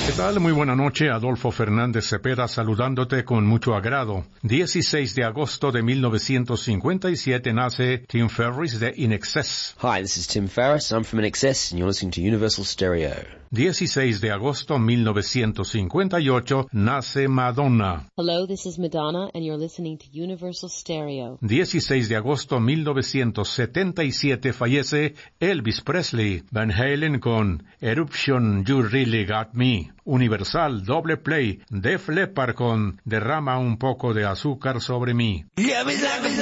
¿Qué tal? Muy buena noche. Adolfo Fernández Cepeda saludándote con mucho agrado. 16 de agosto de 1957 nace Tim Ferriss de In Excess. Hi, this is Tim Ferriss. I'm from In Excess, and you're listening to Universal Stereo. 16 de agosto 1958 nace Madonna. Hello, this is Madonna, and you're listening to Universal Stereo. 16 de agosto 1977 fallece Elvis Presley. Van Halen con Eruption, You Really Got Me. Universal, doble play, Def Leppard con Derrama un poco de azúcar sobre mí. Love is like a